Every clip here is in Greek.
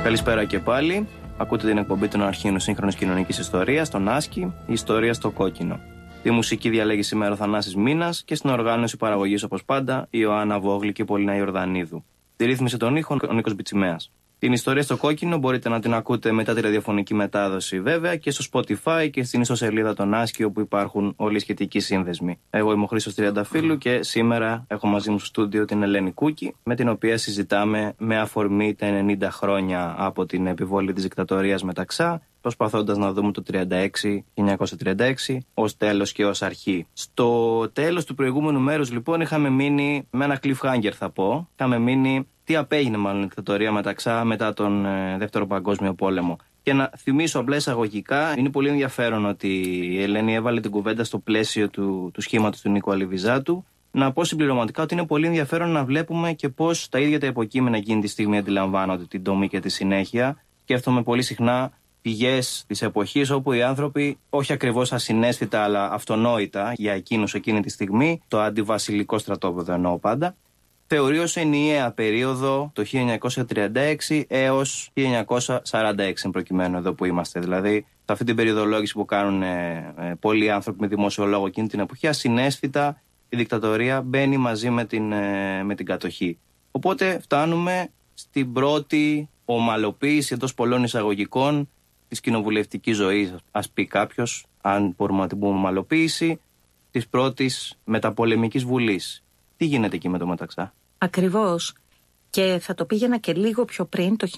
Καλησπέρα και πάλι. Ακούτε την εκπομπή των αρχείων σύγχρονης κοινωνικής ιστορίας, τον Άσκη, η ιστορία στο κόκκινο. Τη μουσική διαλέγει σήμερα ο Θανάσης Μίνας και στην οργάνωση παραγωγής, όπως πάντα, η Ιωάννα Βόγλη και η Πολίνα Ιορδανίδου. Τη ρύθμισε τον ήχο ο Νίκος Μπιτσιμέας. Την ιστορία στο κόκκινο μπορείτε να την ακούτε μετά τη ραδιοφωνική μετάδοση, βέβαια, και στο Spotify και στην ιστοσελίδα των Άσκη, όπου υπάρχουν όλοι οι σχετικοί σύνδεσμοι. Εγώ είμαι ο Χρήστος Τριανταφύλου και σήμερα έχω μαζί μου στο στούντιο την Ελένη Κούκη, με την οποία συζητάμε με αφορμή τα 90 χρόνια από την επιβολή της δικτατορίας Μεταξά, προσπαθώντας να δούμε το 1936 ως τέλος και ως αρχή. Στο τέλος του προηγούμενου μέρους, λοιπόν, είχαμε μείνει με ένα cliffhanger, θα πω. Είχαμε μείνει τι απέγινε μάλλον η δικτατορία Μεταξά μετά τον Δεύτερο Παγκόσμιο Πόλεμο. Και να θυμίσω απλά εισαγωγικά, είναι πολύ ενδιαφέρον ότι η Ελένη έβαλε την κουβέντα στο πλαίσιο του σχήματος του Νίκου Αλιβιζάτου. Να πω συμπληρωματικά ότι είναι πολύ ενδιαφέρον να βλέπουμε και πώς τα ίδια τα υποκείμενα εκείνη τη στιγμή αντιλαμβάνονται την τομή και τη συνέχεια. Σκέφτομαι πολύ συχνά πηγές της εποχής όπου οι άνθρωποι, όχι ακριβώς ασυναίσθητα αλλά αυτονόητα για εκείνους εκείνη τη στιγμή, το αντιβασιλικό στρατόπεδο εννοώ πάντα, θεωρεί ως ενιαία περίοδο το 1936 έως 1946 προκειμένου εδώ που είμαστε. Δηλαδή, σε αυτή την περιοδολόγηση που κάνουν πολλοί άνθρωποι με δημόσιο λόγο εκείνη την εποχή, ασυναίσθητα η δικτατορία μπαίνει μαζί με την κατοχή. Οπότε φτάνουμε στην πρώτη ομαλοποίηση εντός πολλών εισαγωγικών της κοινοβουλευτικής ζωής, ας πει κάποιος, αν μπορούμε να την πούμε ομαλοποίηση, της πρώτης μεταπολεμικής βουλής. Τι γίνεται εκεί με το Μεταξά? Ακριβώς. Και θα το πήγαινα και λίγο πιο πριν, το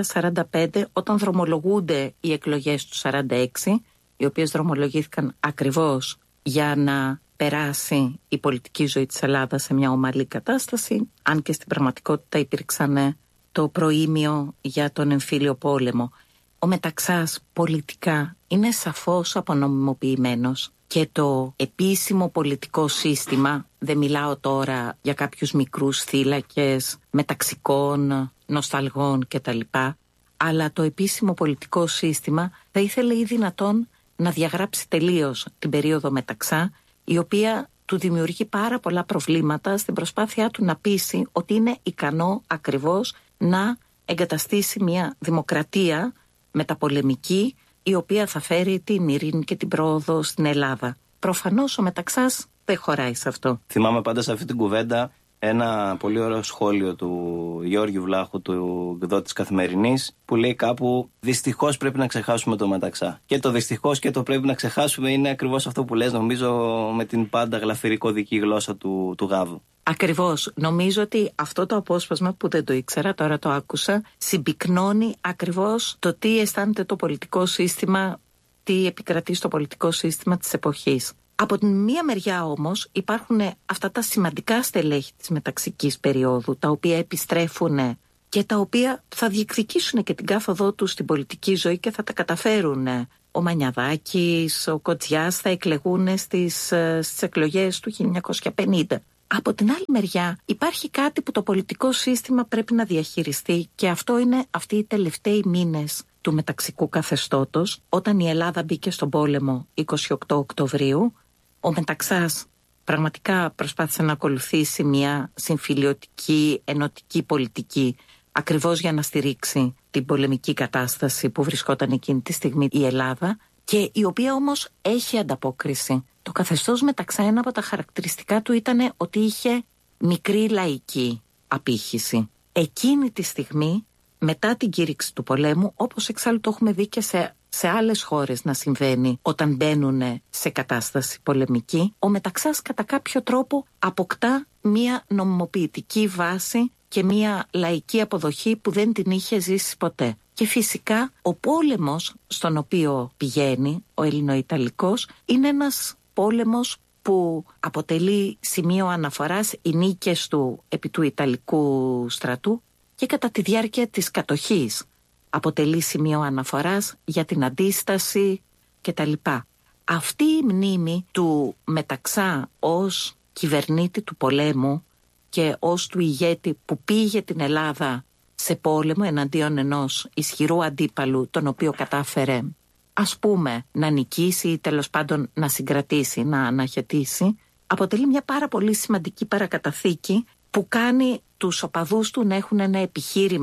1945, όταν δρομολογούνται οι εκλογές του 1946, οι οποίες δρομολογήθηκαν ακριβώς για να περάσει η πολιτική ζωή της Ελλάδας σε μια ομαλή κατάσταση, αν και στην πραγματικότητα υπήρξαν το προήμιο για τον εμφύλιο πόλεμο. Ο Μεταξάς πολιτικά είναι σαφώς απονομιμοποιημένος και το επίσημο πολιτικό σύστημα, δεν μιλάω τώρα για κάποιους μικρούς θύλακες μεταξικών, νοσταλγών κτλ., αλλά το επίσημο πολιτικό σύστημα θα ήθελε ή δυνατόν να διαγράψει τελείως την περίοδο Μεταξά, η οποία του δημιουργεί πάρα πολλά προβλήματα στην προσπάθειά του να πείσει ότι είναι ικανό ακριβώς να εγκαταστήσει μια δημοκρατία μεταπολεμική, η οποία θα φέρει την ειρήνη και την πρόοδο στην Ελλάδα. Προφανώς ο Μεταξάς δεν χωράει σε αυτό. Θυμάμαι πάντα σε αυτή την κουβέντα ένα πολύ ωραίο σχόλιο του Γιώργου Βλάχου, του εκδότη Καθημερινής, που λέει κάπου «Δυστυχώς πρέπει να ξεχάσουμε το Μεταξά». Και το δυστυχώς και το πρέπει να ξεχάσουμε είναι ακριβώς αυτό που λες, νομίζω, με την πάντα γλαφυρικοδική γλώσσα του Γάβου. Ακριβώς. Νομίζω ότι αυτό το απόσπασμα, που δεν το ήξερα, τώρα το άκουσα, συμπυκνώνει ακριβώς το τι αισθάνεται το πολιτικό σύστημα, τι επικρατεί στο πολιτικό σύστημα της εποχής. Από την μία μεριά όμως υπάρχουν αυτά τα σημαντικά στελέχη της μεταξικής περίοδου, τα οποία επιστρέφουν και τα οποία θα διεκδικήσουν και την κάθοδό τους στην πολιτική ζωή και θα τα καταφέρουν. Ο Μανιαδάκης, ο Κοτζιάς θα εκλεγούν στις εκλογές του 1950. Από την άλλη μεριά υπάρχει κάτι που το πολιτικό σύστημα πρέπει να διαχειριστεί, και αυτό είναι αυτοί οι τελευταίοι μήνες του μεταξικού καθεστώτος, όταν η Ελλάδα μπήκε στον πόλεμο 28 Οκτωβρίου. Ο Μεταξάς πραγματικά προσπάθησε να ακολουθήσει μια συμφιλιωτική, ενωτική πολιτική, ακριβώς για να στηρίξει την πολεμική κατάσταση που βρισκόταν εκείνη τη στιγμή η Ελλάδα, και η οποία όμως έχει ανταπόκριση. Το καθεστώς Μεταξά, ένα από τα χαρακτηριστικά του ήταν ότι είχε μικρή λαϊκή απήχηση. Εκείνη τη στιγμή, μετά την κήρυξη του πολέμου, όπως εξάλλου το έχουμε δει και σε άλλες χώρες να συμβαίνει όταν μπαίνουν σε κατάσταση πολεμική, ο Μεταξάς κατά κάποιο τρόπο αποκτά μια νομιμοποιητική βάση και μια λαϊκή αποδοχή που δεν την είχε ζήσει ποτέ. Και φυσικά ο πόλεμος στον οποίο πηγαίνει, ο Ελληνοϊταλικός, είναι ένας πόλεμος που αποτελεί σημείο αναφοράς οι νίκες του επί του Ιταλικού στρατού, και κατά τη διάρκεια της κατοχής αποτελεί σημείο αναφοράς για την αντίσταση κτλ. Αυτή η μνήμη του Μεταξά ως κυβερνήτη του πολέμου και ως του ηγέτη που πήγε την Ελλάδα σε πόλεμο εναντίον ενός ισχυρού αντίπαλου, τον οποίο κατάφερε, ας πούμε, να νικήσει ή τέλος πάντων να συγκρατήσει, να αναχαιτήσει, αποτελεί μια πάρα πολύ σημαντική παρακαταθήκη που κάνει τους οπαδούς του να έχουν ένα επιχείρημα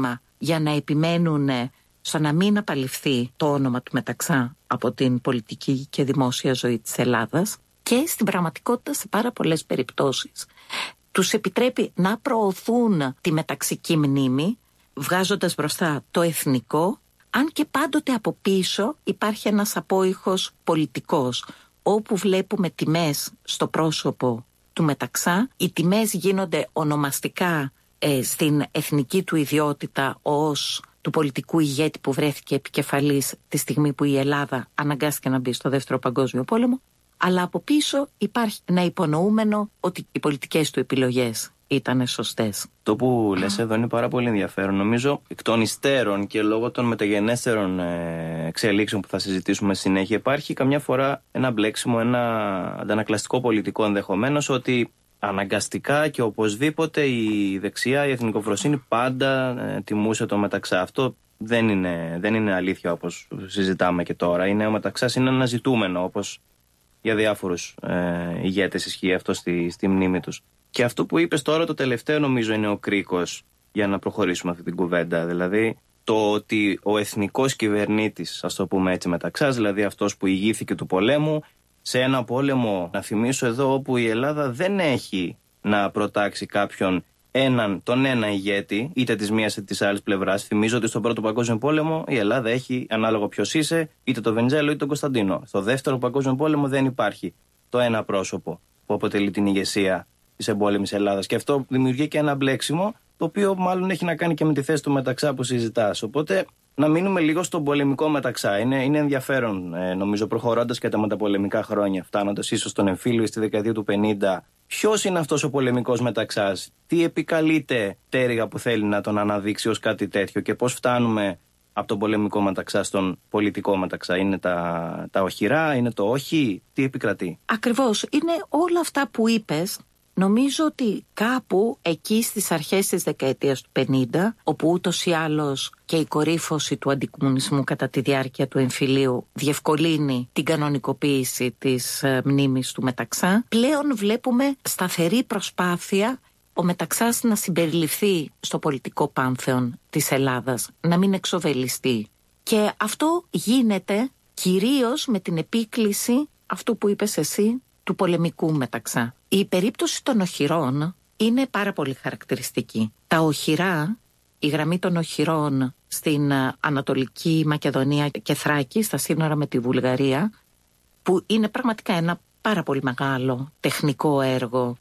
για να επιμένουν στο να μην απαλληφθεί το όνομα του Μεταξά από την πολιτική και δημόσια ζωή της Ελλάδας, και στην πραγματικότητα σε πάρα πολλές περιπτώσεις τους επιτρέπει να προωθούν τη μεταξική μνήμη, βγάζοντας μπροστά το εθνικό, αν και πάντοτε από πίσω υπάρχει ένας απόϊχος πολιτικός, όπου βλέπουμε τιμές στο πρόσωπο του Μεταξά. Οι τιμές γίνονται ονομαστικά στην εθνική του ιδιότητα ως του πολιτικού ηγέτη που βρέθηκε επικεφαλής τη στιγμή που η Ελλάδα αναγκάστηκε να μπει στο Δεύτερο Παγκόσμιο Πόλεμο, αλλά από πίσω υπάρχει ένα υπονοούμενο ότι οι πολιτικές του επιλογές ήταν σωστές. Το που λες εδώ είναι πάρα πολύ ενδιαφέρον. Νομίζω εκ των υστέρων και λόγω των μεταγενέστερων εξελίξεων που θα συζητήσουμε συνέχεια, υπάρχει καμιά φορά ένα μπλέξιμο, ένα αντανακλαστικό πολιτικό ενδεχομένως, ότι αναγκαστικά και οπωσδήποτε η δεξιά, η εθνικοφροσύνη πάντα τιμούσε το Μεταξά. Αυτό δεν είναι αλήθεια όπως συζητάμε και τώρα. Ο Μεταξάς είναι ένα ζητούμενο, όπως για διάφορους ηγέτες ισχύει αυτό στη μνήμη τους. Και αυτό που είπες τώρα το τελευταίο νομίζω είναι ο κρίκος για να προχωρήσουμε αυτή την κουβέντα. Δηλαδή το ότι ο εθνικός κυβερνήτης, ας το πούμε έτσι, Μεταξάς, δηλαδή αυτός που ηγήθηκε του πολέμου, σε ένα πόλεμο, να θυμίσω εδώ, όπου η Ελλάδα δεν έχει να προτάξει κάποιον τον ένα ηγέτη, είτε της μίας είτε της άλλης πλευράς. Θυμίζω ότι στον Πρώτο Παγκόσμιο Πόλεμο η Ελλάδα έχει, ανάλογο ποιος είσαι, είτε τον Βενιζέλο είτε τον Κωνσταντίνο. Στο Δεύτερο Παγκόσμιο Πόλεμο δεν υπάρχει το ένα πρόσωπο που αποτελεί την ηγεσία της εμπόλεμης Ελλάδας. Και αυτό δημιουργεί και ένα μπλέξιμο, το οποίο μάλλον έχει να κάνει και με τη θέση του Μεταξά που συζητάς. Οπότε να μείνουμε λίγο στον πολεμικό Μεταξά. Είναι ενδιαφέρον, νομίζω, προχωρώντας και τα μεταπολεμικά χρόνια, φτάνοντας ίσως στον εμφύλιο στη δεκαετία του 50. Ποιος είναι αυτός ο πολεμικός Μεταξάς, τι επικαλείται τέριγα που θέλει να τον αναδείξει ως κάτι τέτοιο και πώς φτάνουμε από τον πολεμικό Μεταξά στον πολιτικό Μεταξά? Είναι τα οχυρά, είναι το όχι, τι επικρατεί? Ακριβώς, είναι όλα αυτά που είπες. Νομίζω ότι κάπου εκεί στις αρχές της δεκαετίας του 50, όπου ούτως ή άλλως και η κορύφωση του αντικομμουνισμού κατά τη διάρκεια του εμφυλίου διευκολύνει την κανονικοποίηση της μνήμης του Μεταξά, πλέον βλέπουμε σταθερή προσπάθεια ο Μεταξάς να συμπεριληφθεί στο πολιτικό πάνθεον της Ελλάδας, να μην εξοβελιστεί. Και αυτό γίνεται κυρίως με την επίκληση αυτού που είπες εσύ, του πολεμικού Μεταξά. Η περίπτωση των οχυρών είναι πάρα πολύ χαρακτηριστική. Τα οχυρά, η γραμμή των οχυρών στην Ανατολική Μακεδονία και Θράκη, στα σύνορα με τη Βουλγαρία, που είναι πραγματικά ένα πάρα πολύ μεγάλο τεχνικό έργο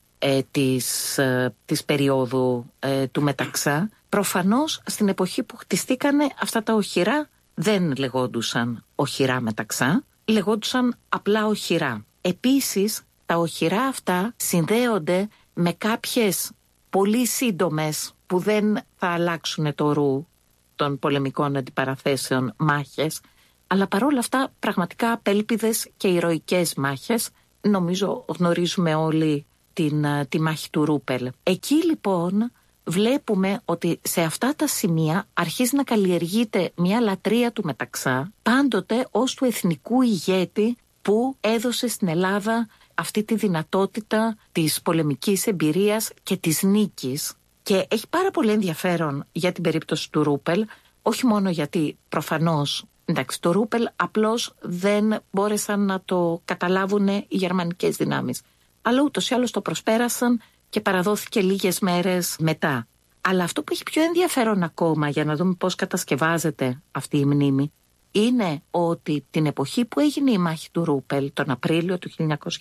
της περίοδου του Μεταξά, προφανώς στην εποχή που χτιστήκανε αυτά τα οχυρά δεν λεγόντουσαν οχυρά Μεταξά, λεγόντουσαν απλά οχυρά. Επίσης, τα οχυρά αυτά συνδέονται με κάποιες πολύ σύντομες, που δεν θα αλλάξουν το ρου των πολεμικών αντιπαραθέσεων, μάχες, αλλά παρόλα αυτά πραγματικά απέλπιδες και ηρωικές μάχες. Νομίζω γνωρίζουμε όλοι τη μάχη του Ρούπελ. Εκεί λοιπόν βλέπουμε ότι σε αυτά τα σημεία αρχίζει να καλλιεργείται μια λατρεία του Μεταξά, πάντοτε ως του εθνικού ηγέτη που έδωσε στην Ελλάδα αυτή τη δυνατότητα της πολεμικής εμπειρίας και της νίκης. Και έχει πάρα πολύ ενδιαφέρον για την περίπτωση του Ρούπελ, όχι μόνο γιατί προφανώς, εντάξει, το Ρούπελ απλώς δεν μπόρεσαν να το καταλάβουν οι γερμανικές δυνάμεις, αλλά ούτως ή άλλως το προσπέρασαν και παραδόθηκε λίγες μέρες μετά. Αλλά αυτό που έχει πιο ενδιαφέρον ακόμα, για να δούμε πώς κατασκευάζεται αυτή η μνήμη, είναι ότι την εποχή που έγινε η μάχη του Ρούπελ, τον Απρίλιο του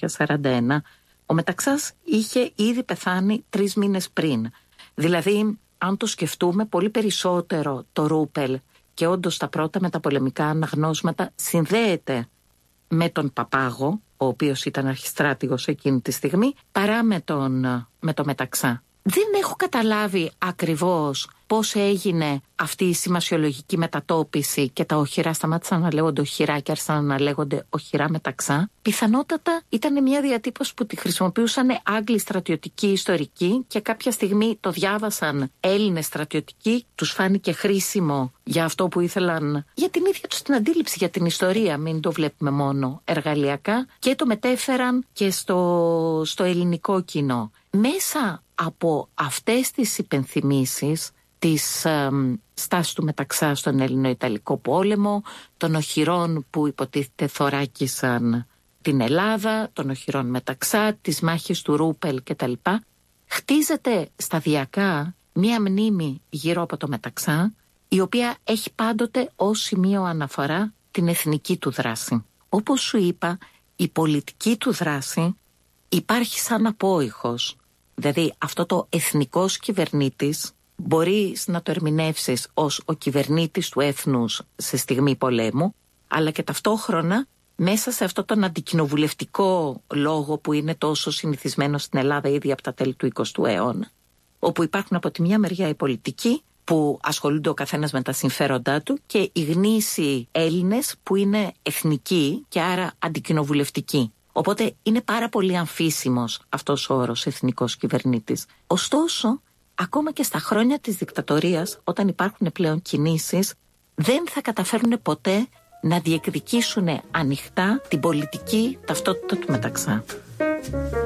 1941, ο Μεταξάς είχε ήδη πεθάνει 3 μήνες πριν. Δηλαδή, αν το σκεφτούμε, πολύ περισσότερο το Ρούπελ και όντως τα πρώτα μεταπολεμικά αναγνώσματα συνδέεται με τον Παπάγο, ο οποίος ήταν αρχιστράτηγος εκείνη τη στιγμή, παρά με το Μεταξά. Δεν έχω καταλάβει ακριβώς πώς έγινε αυτή η σημασιολογική μετατόπιση και τα οχυρά σταμάτησαν να λέγονται οχυρά και άρχισαν να λέγονται οχυρά Μεταξά. Πιθανότατα ήταν μια διατύπωση που τη χρησιμοποιούσαν Άγγλοι στρατιωτικοί ιστορικοί και κάποια στιγμή το διάβασαν Έλληνες στρατιωτικοί, τους φάνηκε χρήσιμο για αυτό που ήθελαν, για την ίδια τους την αντίληψη για την ιστορία, μην το βλέπουμε μόνο εργαλειακά, και το μετέφεραν και στο ελληνικό κοινό. Μέσα από αυτές τις υπενθυμίσεις της στάσης του Μεταξά στον Ελληνο-Ιταλικό πόλεμο, των οχυρών που υποτίθεται θωράκισαν την Ελλάδα, των οχυρών Μεταξά, της μάχης του Ρούπελ κτλ. Χτίζεται σταδιακά μία μνήμη γύρω από το Μεταξά, η οποία έχει πάντοτε ως σημείο αναφορά την εθνική του δράση. Όπως σου είπα, η πολιτική του δράση υπάρχει σαν απόϊχος. Δηλαδή αυτό το εθνικός κυβερνήτης μπορείς να το ερμηνεύσεις ως ο κυβερνήτης του έθνους σε στιγμή πολέμου, αλλά και ταυτόχρονα μέσα σε αυτό τον αντικοινοβουλευτικό λόγο που είναι τόσο συνηθισμένο στην Ελλάδα ήδη από τα τέλη του 20ου αιώνα, όπου υπάρχουν από τη μια μεριά οι πολιτικοί που ασχολούνται ο καθένας με τα συμφέροντά του και οι γνήσιοι Έλληνες που είναι εθνικοί και άρα αντικοινοβουλευτικοί. Οπότε είναι πάρα πολύ αμφίσιμος αυτός ο όρος εθνικός κυβερνήτης. Ωστόσο, ακόμα και στα χρόνια της δικτατορίας, όταν υπάρχουν πλέον κινήσεις, δεν θα καταφέρουν ποτέ να διεκδικήσουν ανοιχτά την πολιτική ταυτότητα του Μεταξά.